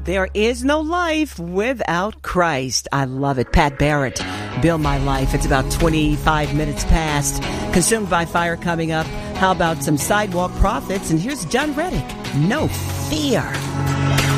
There is no life without Christ. I love it. Pat Barrett, Build My Life. It's about 25 minutes past. Consumed by Fire coming up. How about some Sidewalk Prophets? And here's John Reddick. No Fear.